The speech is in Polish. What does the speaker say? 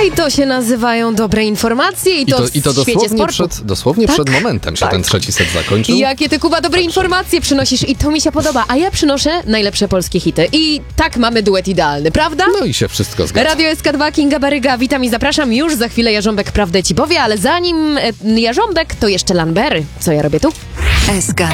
I to się nazywają dobre informacje i to w świecie sportu. Dosłownie przed momentem się ten trzeci set zakończył. Jakie ty, Kuba, dobre informacje przynosisz i to mi się podoba, a ja przynoszę najlepsze polskie hity. I tak mamy duet idealny, prawda? No i się wszystko zgadza. Radio SK2, Kinga Baryga, witam i zapraszam. Już za chwilę Jarząbek prawdę ci powie, ale zanim Jarząbek, to jeszcze Lanbery. Co ja robię tu? SK.